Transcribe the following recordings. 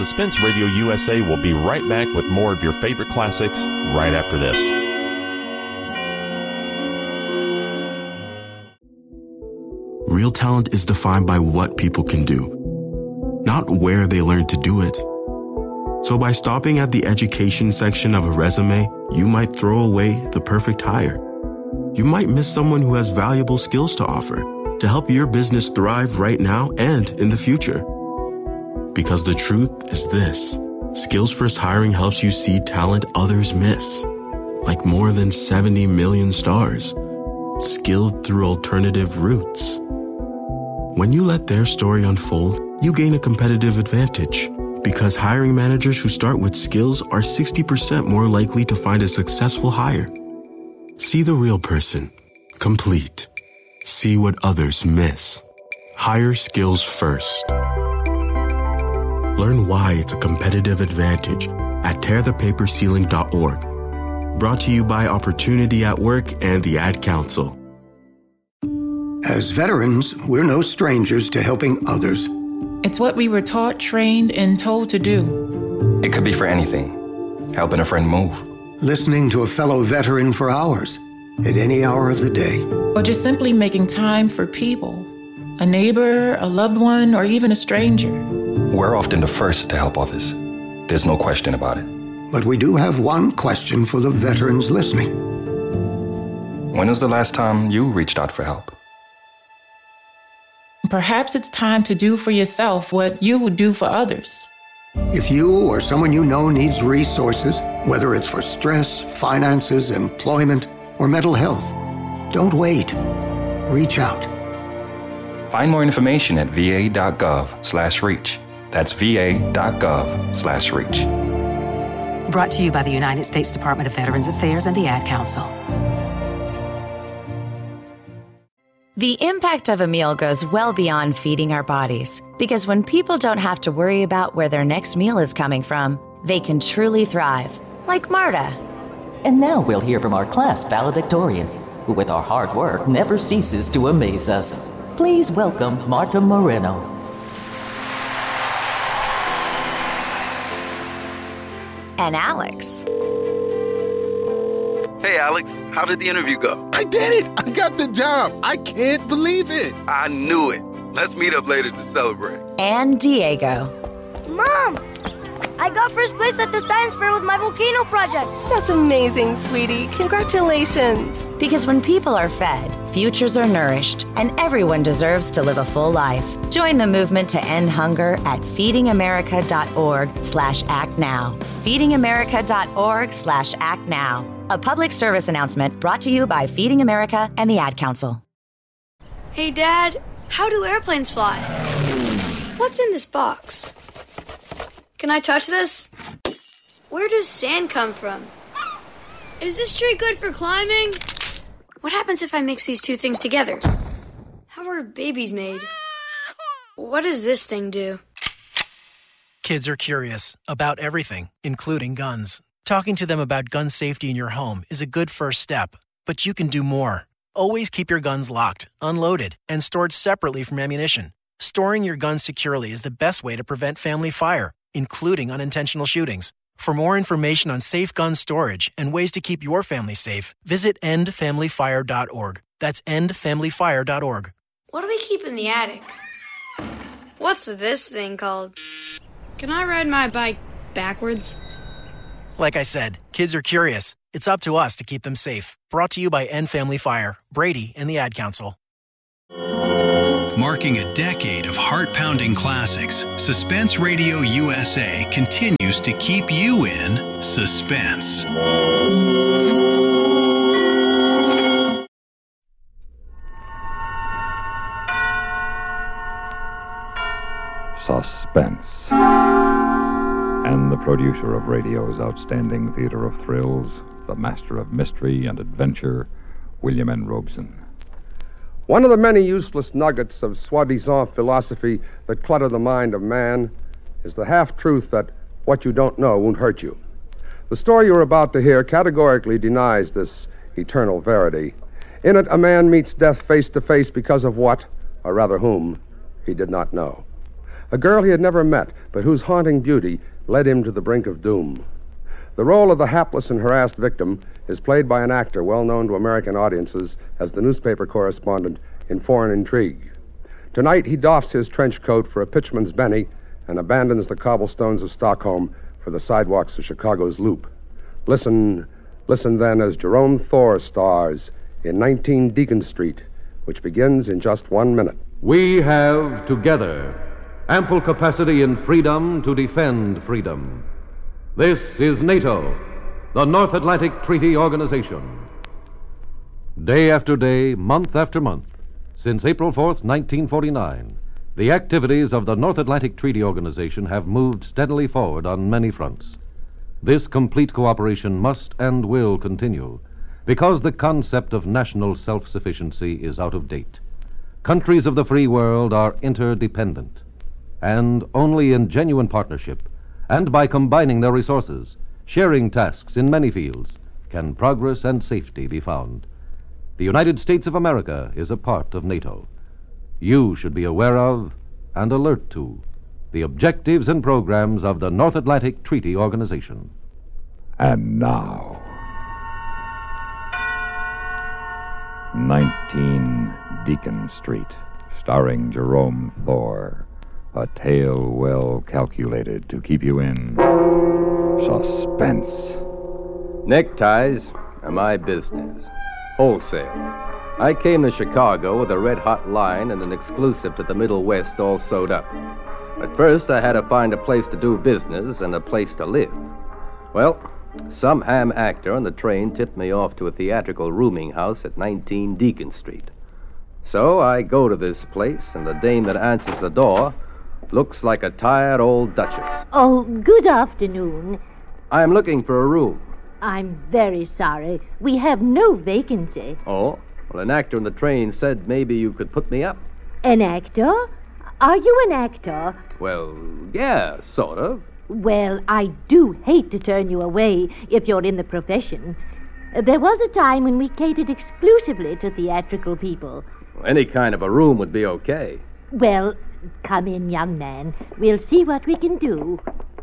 Suspense Radio USA will be right back with more of your favorite classics right after this. Real talent is defined by what people can do, not where they learn to do it. So by stopping at the education section of a resume, you might throw away the perfect hire. You might miss someone who has valuable skills to offer to help your business thrive right now and in the future. Because the truth is this: Skills First Hiring helps you see talent others miss, like more than 70 million stars, skilled through alternative routes. When you let their story unfold, you gain a competitive advantage, because hiring managers who start with skills are 60% more likely to find a successful hire. See the real person, complete. See what others miss. Hire skills first. Learn why it's a competitive advantage at tearthepaperceiling.org. Brought to you by Opportunity at Work and the Ad Council. As veterans, we're no strangers to helping others. It's what we were taught, trained, and told to do. It could be for anything. Helping a friend move. Listening to a fellow veteran for hours, at any hour of the day. Or just simply making time for people. A neighbor, a loved one, or even a stranger. We're often the first to help others. There's no question about it. But we do have one question for the veterans listening. When was the last time you reached out for help? Perhaps it's time to do for yourself what you would do for others. If you or someone you know needs resources, whether it's for stress, finances, employment, or mental health, don't wait. Reach out. Find more information at va.gov/reach. That's va.gov/reach. Brought to you by the United States Department of Veterans Affairs and the Ad Council. The impact of a meal goes well beyond feeding our bodies, because when people don't have to worry about where their next meal is coming from, they can truly thrive, like Marta. And now we'll hear from our class valedictorian, who with our hard work never ceases to amaze us. Please welcome Marta Moreno. And Alex. Hey, Alex, how did the interview go? I did it! I got the job! I can't believe it! I knew it. Let's meet up later to celebrate. And Diego. Mom! I got first place at the science fair with my volcano project. That's amazing, sweetie. Congratulations. Because when people are fed, futures are nourished, and everyone deserves to live a full life. Join the movement to end hunger at feedingamerica.org/actnow. feedingamerica.org/actnow. A public service announcement brought to you by Feeding America and the Ad Council. Hey, Dad, how do airplanes fly? What's in this box? Can I touch this? Where does sand come from? Is this tree good for climbing? What happens if I mix these two things together? How are babies made? What does this thing do? Kids are curious about everything, including guns. Talking to them about gun safety in your home is a good first step, but you can do more. Always keep your guns locked, unloaded, and stored separately from ammunition. Storing your guns securely is the best way to prevent family fire, including unintentional shootings. For more information on safe gun storage and ways to keep your family safe, visit endfamilyfire.org. That's endfamilyfire.org. What do we keep in the attic? What's this thing called? Can I ride my bike backwards? Like I said, kids are curious. It's up to us to keep them safe. Brought to you by End Family Fire, Brady, and the Ad Council. Marking a decade of heart-pounding classics, Suspense Radio USA continues to keep you in suspense. Suspense. And the producer of radio's outstanding theater of thrills, the master of mystery and adventure, William N. Robeson. One of the many useless nuggets of soi-disant philosophy that clutter the mind of man is the half-truth that what you don't know won't hurt you. The story you're about to hear categorically denies this eternal verity. In it, a man meets death face to face because of what, or rather whom, he did not know. a girl he had never met, but whose haunting beauty led him to the brink of doom. The role of the hapless and harassed victim is played by an actor well known to American audiences as the newspaper correspondent in Foreign Intrigue. Tonight, he doffs his trench coat for a pitchman's Benny and abandons the cobblestones of Stockholm for the sidewalks of Chicago's Loop. Listen then as Jerome Thor stars in 19 Deacon Street, which begins in just 1 minute. We have, together, ample capacity and freedom to defend freedom. This is NATO, the North Atlantic Treaty Organization. Day after day, month after month, since April 4th, 1949, the activities of the North Atlantic Treaty Organization have moved steadily forward on many fronts. This complete cooperation must and will continue, because the concept of national self-sufficiency is out of date. Countries of the free world are interdependent, and only in genuine partnership and by combining their resources, sharing tasks in many fields, can progress and safety be found. The United States of America is a part of NATO. You should be aware of and alert to the objectives and programs of the North Atlantic Treaty Organization. And now, 19 Deacon Street, starring Jerome Thor. A tale well calculated to keep you in suspense. Neckties are my business. Wholesale. I came to Chicago with a red-hot line and an exclusive to the Middle West all sewed up. But first I had to find a place to do business and a place to live. Well, some ham actor on the train tipped me off to a theatrical rooming house at 19 Deacon Street. So I go to this place, and the dame that answers the door looks like a tired old duchess. Oh, good afternoon. I'm looking for a room. I'm very sorry. We have no vacancy. Oh? Well, an actor on the train said maybe you could put me up. An actor? Are you an actor? Well, yeah, sort of. Well, I do hate to turn you away if you're in the profession. There was a time when we catered exclusively to theatrical people. Any kind of a room would be okay. Well, come in, young man. We'll see what we can do.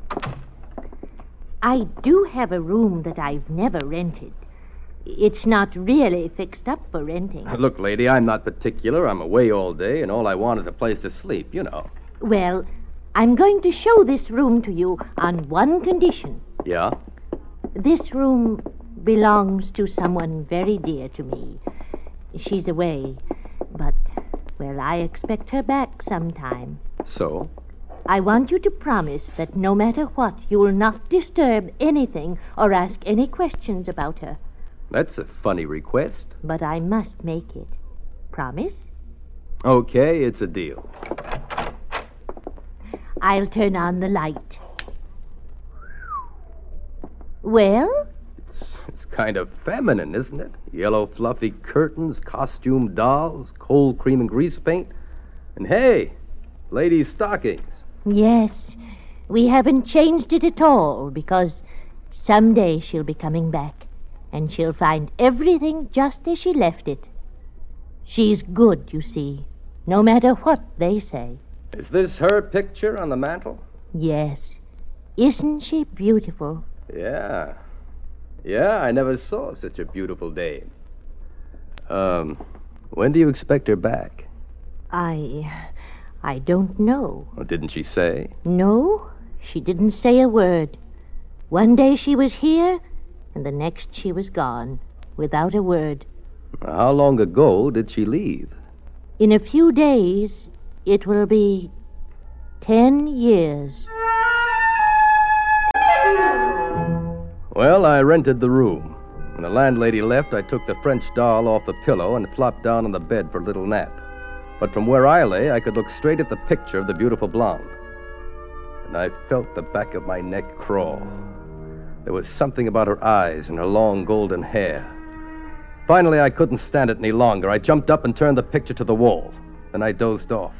I do have a room that I've never rented. It's not really fixed up for renting. Look, lady, I'm not particular. I'm away all day, and all I want is a place to sleep, you know. Well, I'm going to show this room to you on one condition. Yeah? This room belongs to someone very dear to me. She's away, but, well, I expect her back sometime. So? I want you to promise that no matter what, you will not disturb anything or ask any questions about her. That's a funny request. But I must make it. Promise? Okay, it's a deal. I'll turn on the light. Well? It's kind of feminine, isn't it? Yellow fluffy curtains, costume dolls, cold cream and grease paint. And hey, ladies' stockings. Yes, we haven't changed it at all because someday she'll be coming back and she'll find everything just as she left it. She's good, you see, no matter what they say. Is this her picture on the mantel? Yes. Isn't she beautiful? Yeah. Yeah, I never saw such a beautiful dame. When do you expect her back? I don't know. Well, didn't she say? No, she didn't say a word. One day she was here, and the next she was gone, without a word. How long ago did she leave? In a few days, it will be 10 years. Well, I rented the room. When the landlady left, I took the French doll off the pillow and plopped down on the bed for a little nap. But from where I lay, I could look straight at the picture of the beautiful blonde. And I felt the back of my neck crawl. There was something about her eyes and her long golden hair. Finally, I couldn't stand it any longer. I jumped up and turned the picture to the wall. Then I dozed off.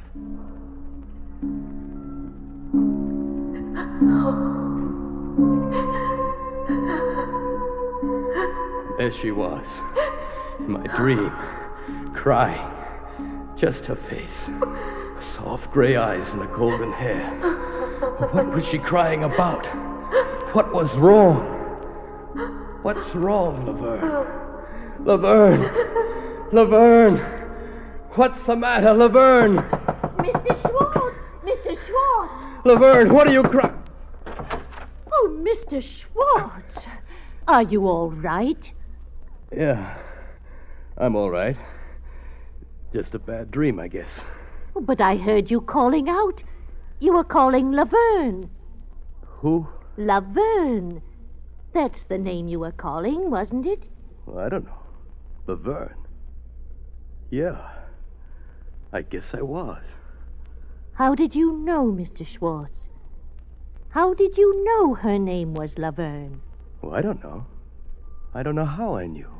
There she was, in my dream, crying. Just her face. Soft gray eyes and a golden hair. What was she crying about? What was wrong? What's wrong, Laverne? Laverne! Laverne! What's the matter, Laverne? Mr. Schwartz! Mr. Schwartz! Laverne, what are you crying? Oh, Mr. Schwartz! Are you all right? Yeah, I'm all right. Just a bad dream, I guess. But I heard you calling out. You were calling Laverne. Who? Laverne. That's the name you were calling, wasn't it? Well, I don't know. Laverne. Yeah, I guess I was. How did you know, Mr. Schwartz? How did you know her name was Laverne? Well, I don't know. I don't know how I knew.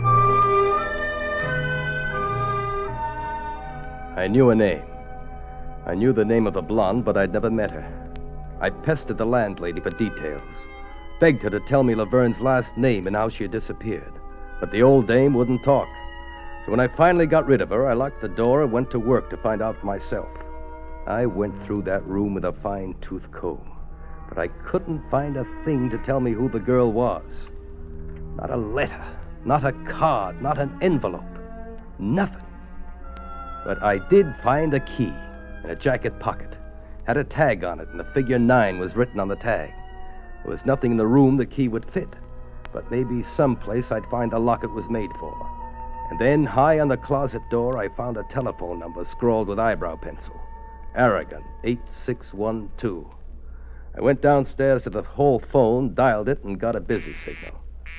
I knew a name. I knew the name of the blonde, but I'd never met her. I pestered the landlady for details, begged her to tell me Laverne's last name and how she had disappeared. But the old dame wouldn't talk. So when I finally got rid of her, I locked the door and went to work to find out for myself. I went through that room with a fine-tooth comb, but I couldn't find a thing to tell me who the girl was. Not a letter, not a card, not an envelope. Nothing. But I did find a key in a jacket pocket. Had a tag on it, and the figure 9 was written on the tag. There was nothing in the room the key would fit, but maybe someplace I'd find the lock it was made for. And then, high on the closet door, I found a telephone number scrawled with eyebrow pencil. Aragon, 8612. I went downstairs to the hall phone, dialed it, and got a busy signal.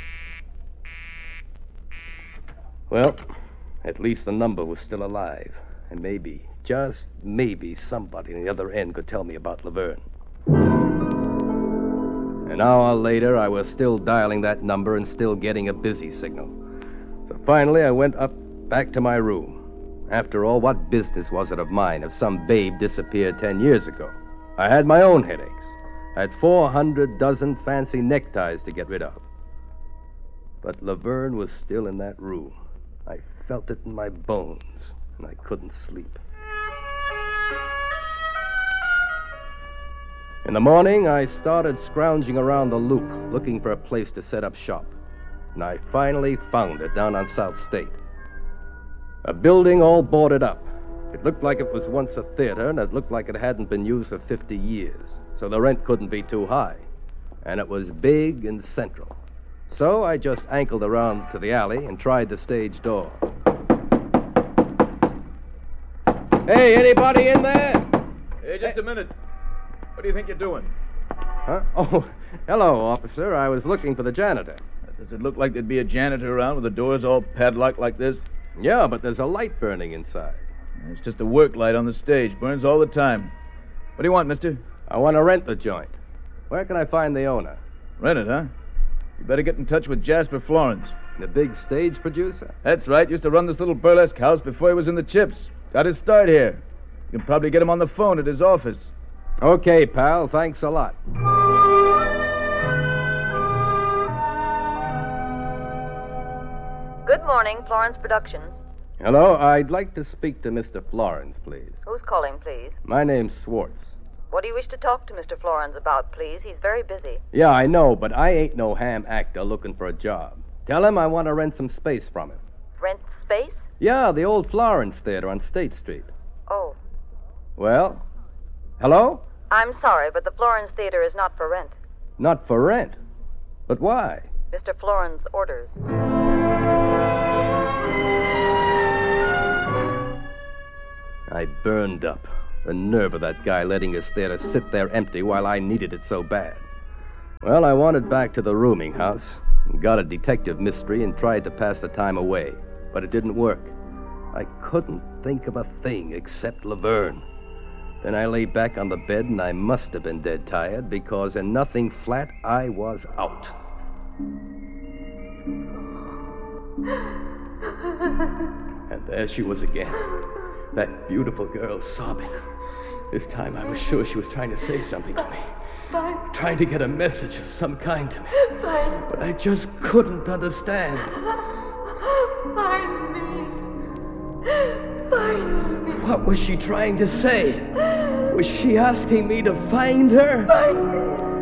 Well, at least the number was still alive, and maybe, just maybe, somebody on the other end could tell me about Laverne. An hour later, I was still dialing that number and still getting a busy signal. So finally, I went up back to my room. After all, what business was it of mine if some babe disappeared 10 years ago? I had my own headaches. I had 400 dozen fancy neckties to get rid of. But Laverne was still in that room. I felt it in my bones, and I couldn't sleep. In the morning, I started scrounging around the loop, looking for a place to set up shop. And I finally found it down on South State. A building all boarded up. It looked like it was once a theater, and it looked like it hadn't been used for 50 years, so the rent couldn't be too high. And it was big and central. So I just ankled around to the alley and tried the stage door. Hey, anybody in there? Hey, just a minute. What do you think you're doing? Huh? Oh, hello, officer. I was looking for the janitor. Does it look like there'd be a janitor around with the doors all padlocked like this? Yeah, but there's a light burning inside. It's just a work light on the stage. Burns all the time. What do you want, mister? I want to rent the joint. Where can I find the owner? Rent it, huh? You better get in touch with Jasper Florence. The big stage producer? That's right. Used to run this little burlesque house before he was in the Chips. Got his start here. You can probably get him on the phone at his office. Okay, pal. Thanks a lot. Good morning, Florence Productions. Hello. I'd like to speak to Mr. Florence, please. Who's calling, please? My name's Schwartz. What do you wish to talk to Mr. Florence about, please? He's very busy. Yeah, I know, but I ain't no ham actor looking for a job. Tell him I want to rent some space from him. Rent space? Yeah, the old Florence Theater on State Street. Oh. Well? Hello? I'm sorry, but the Florence Theater is not for rent. Not for rent? But why? Mr. Florence orders. I burned up. The nerve of that guy letting his theater sit there empty while I needed it so bad. Well, I wandered back to the rooming house, got a detective mystery, and tried to pass the time away. But it didn't work. I couldn't think of a thing except Laverne. Then I lay back on the bed, and I must have been dead tired, because in nothing flat, I was out. And there she was again. That beautiful girl sobbing. This time I was sure she was trying to say something to me. Trying to get a message of some kind to me. But I just couldn't understand. Find me. Find me. What was she trying to say? Was she asking me to find her? Find me.